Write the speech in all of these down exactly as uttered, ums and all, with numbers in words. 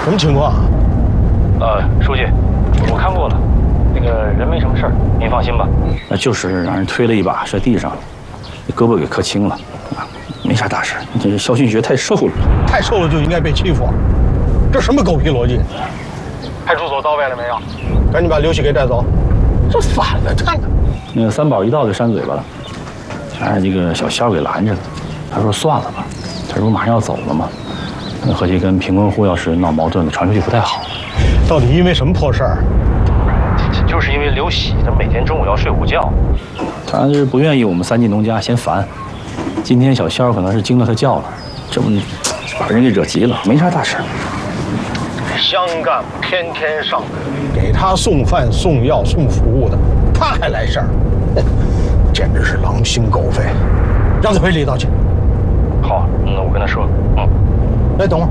什么情况？ 呃，书记，我看过了，那个人没什么事儿，您放心吧。那就是让人推了一把，摔地上了，胳膊给磕青了，啊，没啥大事。这肖训学太瘦了， 太瘦了就应该被欺负，这什么狗屁逻辑？派出所到位了没有？赶紧把刘喜给带走。这反了，看看。 那个三宝一到就扇嘴巴了，还是这个小肖给拦着了。他说算了吧，他说马上要走了嘛。那合计跟贫困户要是闹矛盾了，传出去不太好。 到底因为什么破事儿？ 就是因为刘喜他每天中午要睡午觉，他是不愿意我们三进农家嫌烦。今天小肖可能是惊了他叫了，这不把人给惹急了，没啥大事。 乡干部天天上门，给他送饭、送药、送服务的，他还来事儿，简直是狼心狗肺，让他赔礼道歉。 好，那我跟他说。嗯。 哎，等会儿，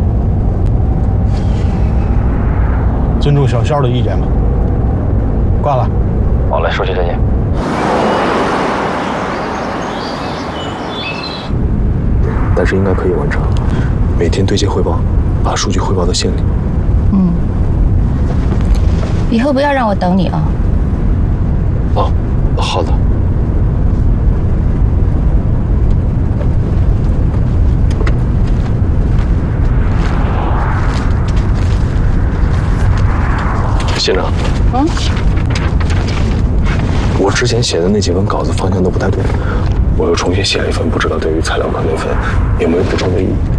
尊重小肖的意见吧。挂了。 好嘞，书记再见。 但是应该可以完成，每天对接汇报，把数据汇报到县里。 嗯，以后不要让我等你啊。 哦，好的。县长。嗯。我之前写的那几份稿子方向都不太对，我又重新写了一份，不知道对于材料课那份有没有补充的意义。